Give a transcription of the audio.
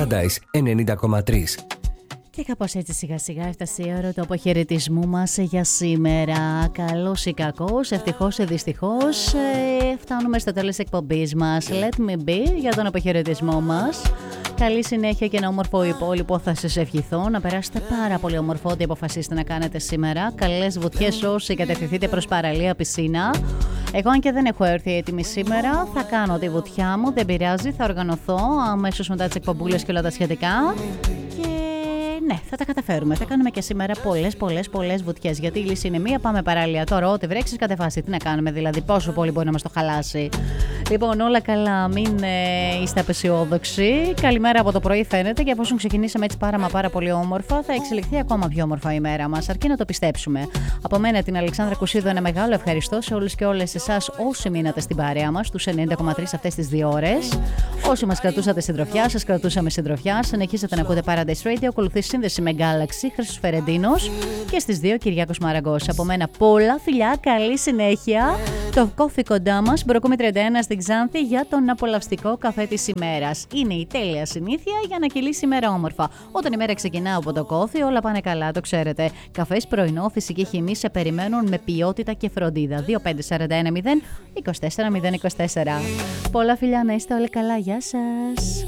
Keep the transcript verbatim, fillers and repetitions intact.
Paradise ενενήντα κόμμα τρία. Και κάπως έτσι σιγά σιγά έφτασε η ώρα του αποχαιρετισμού μας για σήμερα. Καλός ή κακός, ευτυχώς ή δυστυχώς, ε, φτάνουμε στο τέλος της εκπομπής μας. Let me be για τον αποχαιρετισμό μας. Καλή συνέχεια και ένα όμορφο υπόλοιπο θα σας ευχηθώ. Να περάσετε πάρα πολύ όμορφο ό,τι αποφασίσετε να κάνετε σήμερα. Καλές βουτιές όσοι κατευθυνθείτε προς παραλία, πισίνα. Εγώ, αν και δεν έχω έρθει έτοιμη σήμερα, θα κάνω τη βουτιά μου, δεν πειράζει, θα οργανωθώ αμέσως μετά τις εκπομπούλες και όλα τα σχετικά. Και ναι, θα τα καταφέρουμε. Θα κάνουμε και σήμερα πολλές, πολλές, πολλές βουτιές. Γιατί η λύση είναι μία, πάμε παραλία. Τώρα, ό,τι βρέξει, κατεβάσει. Τι να κάνουμε, δηλαδή, πόσο πολύ μπορεί να μας το χαλάσει. Λοιπόν, όλα καλά, μην ε, είστε απεσιόδοξοι. Καλημέρα από το πρωί φαίνεται και εφόσον ξεκινήσαμε έτσι πάρα μα πάρα πολύ όμορφα, θα εξελιχθεί ακόμα πιο όμορφα η μέρα μας, αρκεί να το πιστέψουμε. Από μένα, την Αλεξάνδρα Κουσίδου, ένα μεγάλο ευχαριστώ σε όλους και όλες εσάς όσοι μείνατε στην παρέα μας, τους ενενήντα κόμμα τρία αυτές τις δύο ώρες. Όσοι μας κρατούσατε συντροφιά, σας κρατούσαμε συντροφιά. Συνεχίσατε να ακούτε Paradise Radio, ακολουθεί σύνδεση με Galaxy, Χρήστος Φερεντίνος και στις δύο Κυριάκος Μαραγκός. Από μένα πολλά φιλιά, καλή συνέχεια. Το κόφι κοντά μας, Μπροκούμη τριάντα ένα στην Ξάνθη για τον απολαυστικό καφέ της ημέρας. Είναι η τέλεια συνήθεια για να κυλήσει η μέρα όμορφα. Όταν η μέρα ξεκινά από το κόφι, όλα πάνε καλά, το ξέρετε. Καφές πρωινό, φυσική χυμή σε περιμένουν με ποιότητα και φροντίδα. δύο πέντε τέσσερα ένα μηδέν είκοσι τέσσερα μηδέν είκοσι τέσσερα. Πολλά φιλιά, να είστε όλοι καλά, γεια σας.